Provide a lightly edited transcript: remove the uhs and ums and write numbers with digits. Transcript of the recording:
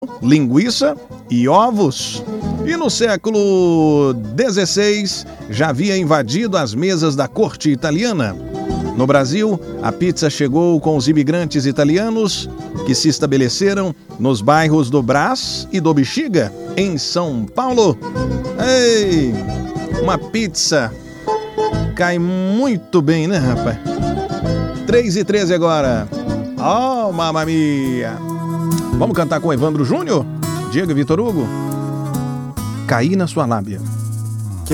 linguiça e ovos. E no século XVI já havia invadido as mesas da corte italiana. No Brasil, a pizza chegou com os imigrantes italianos que se estabeleceram nos bairros do Brás e do Bexiga, em São Paulo. Ei, uma pizza cai muito bem, né, rapaz? 3h13 agora. Oh, mamma mia! Vamos cantar com o Evandro Júnior? Diego e Vitor Hugo? Caí na sua lábia.